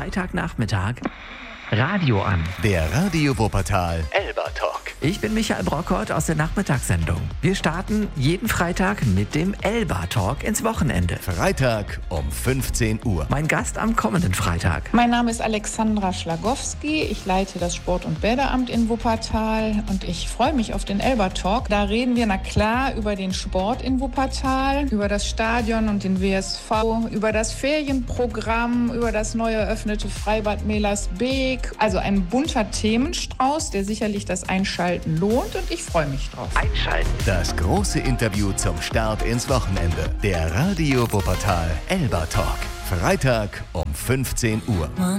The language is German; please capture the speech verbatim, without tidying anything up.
Freitagnachmittag Radio an. Der Radio Wuppertal Elba Talk. Ich bin Michael Brockert aus der Nachmittagssendung. Wir starten jeden Freitag mit dem Elba Talk ins Wochenende. Freitag um fünfzehn Uhr. Mein Gast am kommenden Freitag. Mein Name ist Alexandra Schlagowski. Ich leite das Sport- und Bäderamt in Wuppertal und ich freue mich auf den Elba Talk. Da reden wir, na klar, über den Sport in Wuppertal, über das Stadion und den W S V, über das Ferienprogramm, über das neu eröffnete Freibad Melersbeek. Also ein bunter Themenstrauß, der sicherlich das Einschalten lohnt und ich freue mich drauf. Einschalten. Das große Interview zum Start ins Wochenende. Der Radio Wuppertal Elba Talk. Freitag um fünfzehn Uhr.